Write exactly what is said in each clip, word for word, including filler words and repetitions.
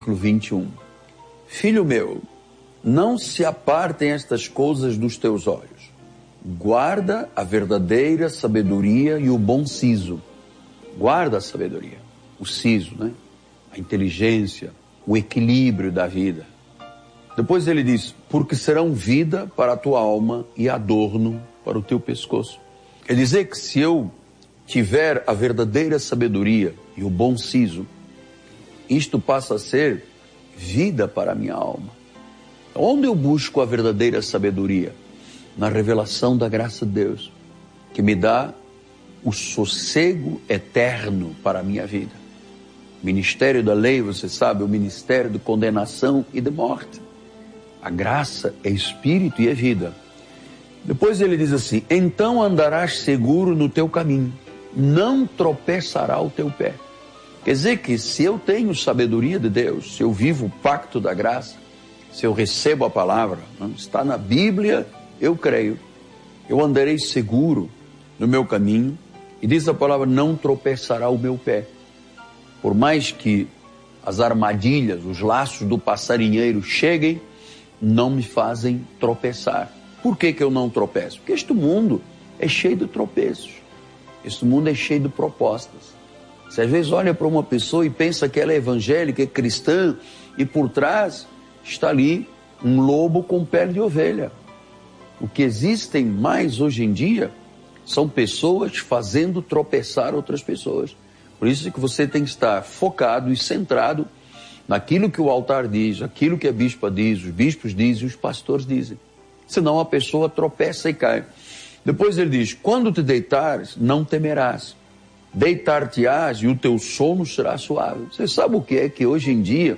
vinte e um. Filho meu, não se apartem estas coisas dos teus olhos. Guarda a verdadeira sabedoria e o bom siso. Guarda a sabedoria, o siso, né? A inteligência, o equilíbrio da vida. Depois ele diz, porque serão vida para a tua alma e adorno para o teu pescoço. Quer dizer que se eu tiver a verdadeira sabedoria e o bom siso, isto passa a ser vida para a minha alma. Onde eu busco a verdadeira sabedoria? Na revelação da graça de Deus, que me dá o sossego eterno para a minha vida. Ministério da lei, você sabe, o ministério de condenação e de morte. A graça é espírito e é vida. Depois ele diz assim, então andarás seguro no teu caminho, não tropeçará o teu pé. Quer dizer que se eu tenho sabedoria de Deus, se eu vivo o pacto da graça, se eu recebo a palavra, não está na Bíblia, eu creio, eu andarei seguro no meu caminho, e diz a palavra, não tropeçará o meu pé. Por mais que as armadilhas, os laços do passarinheiro cheguem, não me fazem tropeçar. Por que que eu não tropeço? Porque este mundo é cheio de tropeços, este mundo é cheio de propostas. Você às vezes olha para uma pessoa e pensa que ela é evangélica, é cristã, e por trás está ali um lobo com pele de ovelha. O que existem mais hoje em dia são pessoas fazendo tropeçar outras pessoas. Por isso que você tem que estar focado e centrado naquilo que o altar diz, aquilo que a bispa diz, os bispos dizem, os pastores dizem. Senão a pessoa tropeça e cai. Depois ele diz, quando te deitares, não temerás. Deitar-te-ás e o teu sono será suave. Você sabe o que é que hoje em dia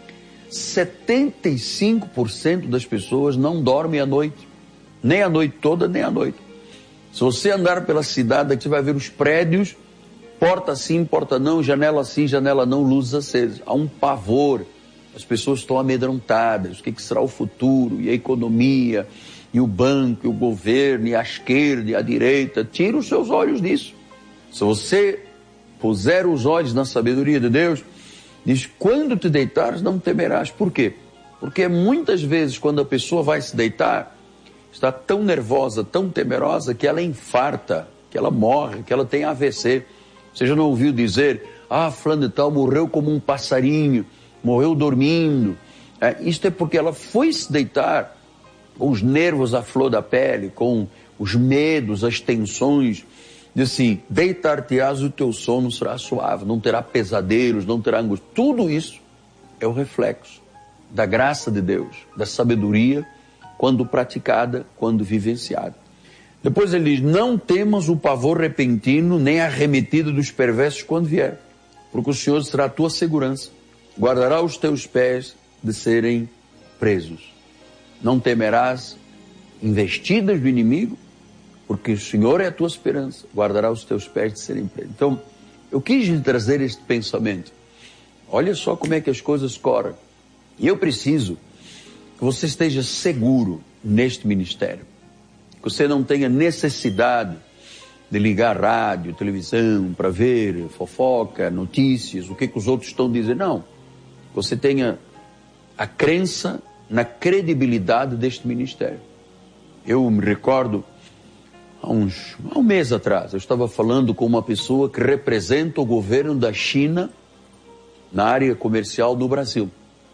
setenta e cinco por cento das pessoas não dormem à noite, nem a noite toda, nem à noite. Se você andar pela cidade, aqui você vai ver os prédios, porta sim, porta não, janela sim, janela não, luzes acesas. Há um pavor, as pessoas estão amedrontadas, o que, que será o futuro, e a economia, e o banco, e o governo, e a esquerda, e a direita. Tira os seus olhos disso. Se você puser os olhos na sabedoria de Deus, diz, quando te deitares não temerás. Por quê? Porque muitas vezes quando a pessoa vai se deitar, está tão nervosa, tão temerosa, que ela infarta, que ela morre, que ela tem A V C. Você já não ouviu dizer, ah, fulano de tal morreu como um passarinho, morreu dormindo. É, isto é porque ela foi se deitar com os nervos à flor da pele, com os medos, as tensões. Diz assim, deitar-te-ás e o teu sono será suave, não terá pesadelos, não terá angústia. Tudo isso é o reflexo da graça de Deus, da sabedoria, quando praticada, quando vivenciada. Depois ele diz, não temas o pavor repentino, nem a arremetida dos perversos quando vier, porque o Senhor será a tua segurança, guardará os teus pés de serem presos. Não temerás investidas do inimigo, porque o Senhor é a tua esperança, guardará os teus pés de serem presos. Então, eu quis lhe trazer este pensamento. Olha só como é que as coisas correm. E eu preciso que você esteja seguro neste ministério. Que você não tenha necessidade de ligar rádio, televisão, para ver fofoca, notícias, o que, que os outros estão dizendo. Não. Que você tenha a crença na credibilidade deste ministério. Eu me recordo, há, uns, há um mês atrás, eu estava falando com uma pessoa que representa o governo da China na área comercial do Brasil.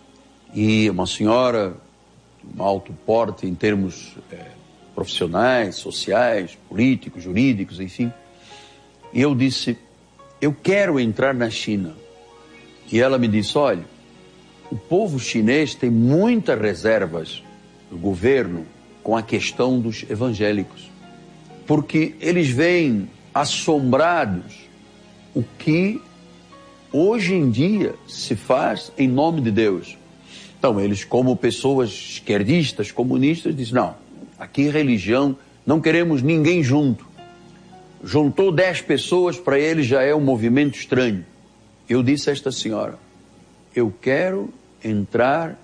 E uma senhora de um alto porte em termos é, profissionais, sociais, políticos, jurídicos, enfim. E eu disse, eu quero entrar na China. E ela me disse, olha, o povo chinês tem muitas reservas do governo com a questão dos evangélicos. Porque eles veem assombrados o que hoje em dia se faz em nome de Deus. Então, eles, como pessoas esquerdistas, comunistas, dizem, não, aqui religião, não queremos ninguém junto. Juntou dez pessoas, para eles já é um movimento estranho. Eu disse a esta senhora, eu quero entrar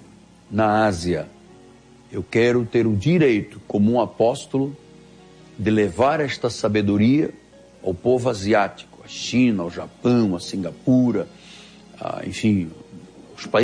na Ásia. Eu quero ter o direito, como um apóstolo, de levar esta sabedoria ao povo asiático, a China, ao Japão, a Singapura, a, enfim,